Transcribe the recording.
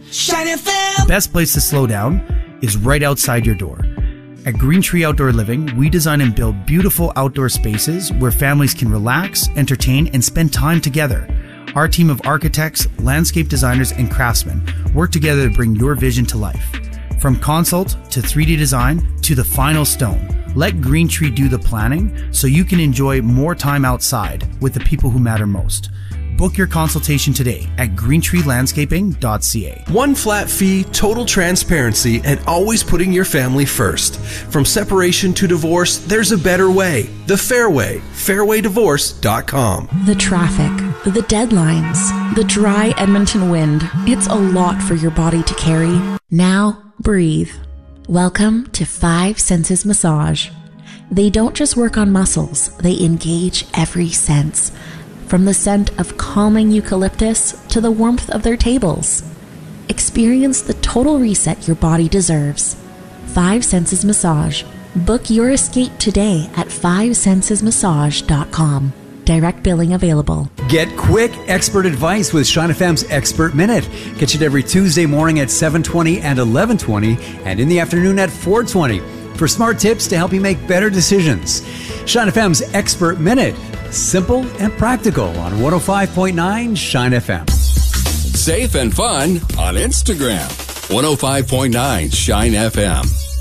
Shine FM. Best place to slow down is right outside your door. At Green Tree Outdoor Living, we design and build beautiful outdoor spaces where families can relax, entertain, and spend time together. Our team of architects, landscape designers, and craftsmen work together to bring your vision to life. From consult to 3D design to the final stone, let Green Tree do the planning so you can enjoy more time outside with the people who matter most. Book your consultation today at greentreelandscaping.ca. One flat fee, total transparency, and always putting your family first. From separation to divorce, there's a better way. The Fair Way. Fairwaydivorce.com. The traffic, the deadlines, the dry Edmonton wind. It's a lot for your body to carry. Now, breathe. Welcome to Five Senses Massage. They don't just work on muscles, they engage every sense. From the scent of calming eucalyptus to the warmth of their tables. Experience the total reset your body deserves. Five Senses Massage. Book your escape today at fivesensesmassage.com. Direct billing available. Get quick expert advice with Shine FM's Expert Minute. Catch it every Tuesday morning at 7:20 and 11:20 and in the afternoon at 4:20 for smart tips to help you make better decisions. Shine FM's Expert Minute. Simple and practical on 105.9 Shine FM. Safe and fun on Instagram. 105.9 Shine FM.